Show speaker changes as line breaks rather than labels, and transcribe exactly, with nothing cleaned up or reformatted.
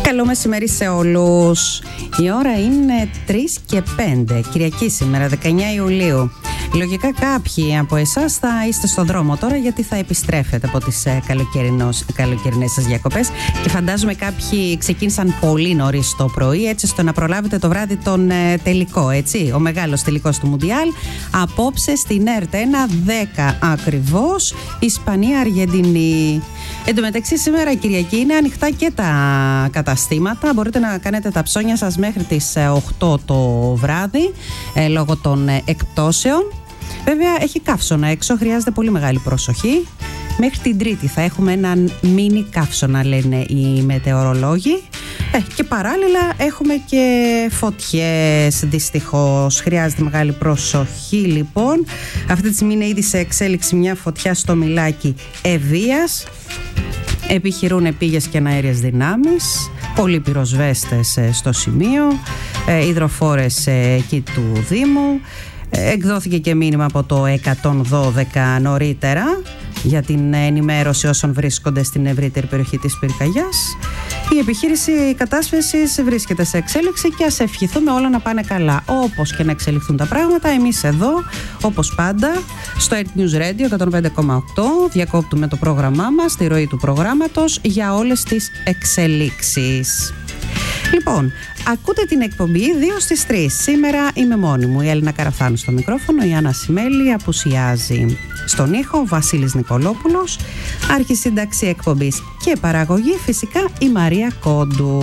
Καλό μεσημέρι σε όλους. Η ώρα είναι τρεις και πέντε, Κυριακή σήμερα, δεκαεννέα Ιουλίου. Λογικά κάποιοι από εσάς θα είστε στον δρόμο τώρα, γιατί θα επιστρέφετε από τις καλοκαιρινές σας διακοπές και φαντάζομαι κάποιοι ξεκίνησαν πολύ νωρίς το πρωί, έτσι ώστε να προλάβετε το βράδυ τον ε, τελικό, έτσι, ο μεγάλος τελικός του Μουντιάλ. Απόψε στην ΕΡΤ ένα, δέκα ακριβώς, Ισπανία-Αργεντινή. Εν τω μεταξύ, σήμερα Κυριακή είναι ανοιχτά και τα καταστήματα. Μπορείτε να κάνετε τα ψώνια σας μέχρι τις οκτώ το βράδυ, ε, λόγω των ε, εκπτώσεων. Βέβαια, έχει καύσωνα έξω, χρειάζεται πολύ μεγάλη προσοχή. Μέχρι την Τρίτη θα έχουμε έναν μίνι καύσωνα, λένε οι μετεωρολόγοι. Ε, και παράλληλα έχουμε και φωτιές, δυστυχώς. Χρειάζεται μεγάλη προσοχή, λοιπόν. Αυτή τη στιγμή είναι ήδη σε εξέλιξη μια φωτιά στο Μιλάκι Ευβοίας. Επιχειρούν επίγειες και αέριες δυνάμεις. Πολλοί πυροσβέστες στο σημείο, ε, υδροφόρες ε, εκεί του Δήμου. Εκδόθηκε και μήνυμα από το εκατόν δώδεκα νωρίτερα για την ενημέρωση όσων βρίσκονται στην ευρύτερη περιοχή της πυρκαγιάς. Η επιχείρηση κατάσβεσης βρίσκεται σε εξέλιξη και ας ευχηθούμε όλα να πάνε καλά. Όπως και να εξελιχθούν τα πράγματα, εμείς εδώ, όπως πάντα, στο Earth News Radio εκατόν πέντε κόμμα οκτώ, διακόπτουμε το πρόγραμμά μας, τη ροή του προγράμματος, για όλες τις εξελίξεις. Λοιπόν, ακούτε την εκπομπή δύο στις τρεις. Σήμερα είμαι μόνη μου, η Έλληνα Καραφάνου στο μικρόφωνο, η Άννα Σιμέλη απουσιάζει. Στον ήχο, ο Βασίλης Νικολόπουλος, αρχισύνταξη εκπομπής και παραγωγή φυσικά η Μαρία Κόντου.